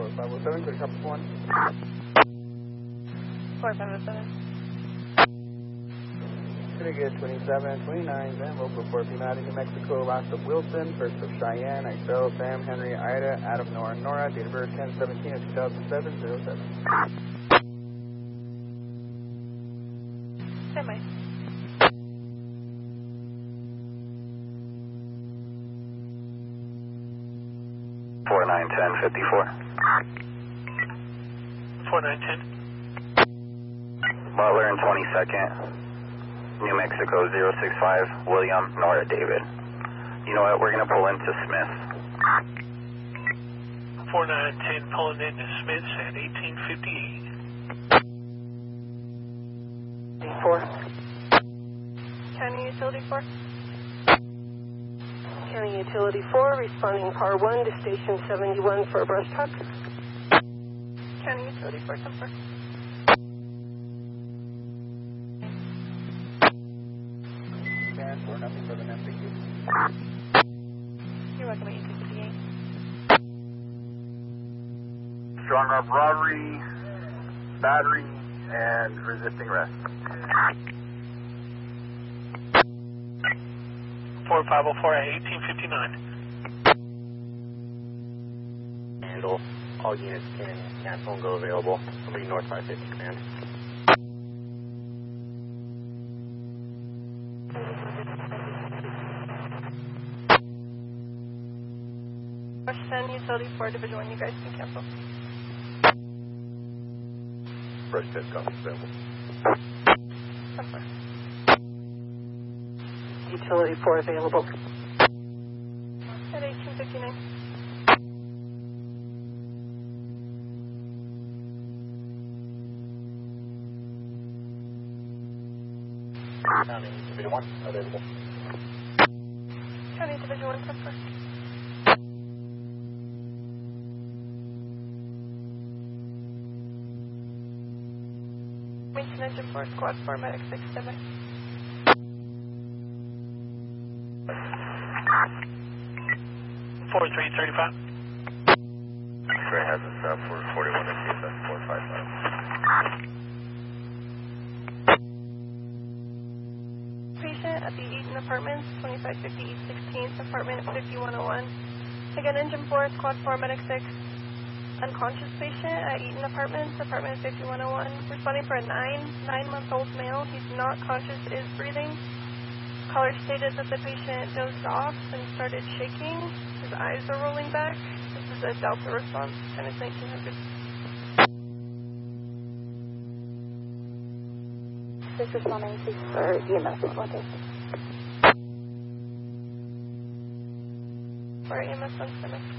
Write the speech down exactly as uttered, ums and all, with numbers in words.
five oh seven, clear traffic one. four five oh seven. Pretty good, twenty-seven, twenty-nine, then local four P Maddie, New Mexico, last of Wilson, first of Cheyenne, Excel, Sam, Henry, Ida, Adam, Nora, Nora, date of birth ten seventeen of two thousand seven, zero seven. Semi. four nine ten fifty-four. four nine ten. Butler and twenty-second. New Mexico zero six five, William, Nora, David. You know what, we're going to pull into Smith. four nine ten pulling into Smith's at eighteen fifty-eight. four. County Utility four. County Utility four, responding car one to station seventy-one for a brush truck. County Utility four, ten four. Stand for nothing for the M P Q. You're welcome at eighteen fifty-eight. Strong arm robbery, battery, and resisting arrest. four five oh four at eighteen fifty-nine. Handle. All units can cancel and go available. Somebody north five fifty command. Rush ten, Utility four, Division one, you guys can cancel. Brush ten, copy, available. ten four. Utility four available. At eighteen fifty-nine. County Division one available. County Division one, ten four. Mason Engine four, Squad four, Medic six, seven. four three thirty-five. X-ray has a stop for forty-one at C S S four five five. Patient at the Eaton Apartments, twenty-five fifty East sixteenth, apartment fifty-one oh one. Again, Engine four, Squad four, Medic six. Unconscious patient at Eaton Apartments, apartment fifty-one oh one. Responding for a nine, nine-month-old male. He's not conscious, is breathing. Caller stated that the patient dozed off and started shaking. His eyes are rolling back. This is a Delta response, Tennis nineteen hundred. This is responding to for E M S one two. For E M S one seven.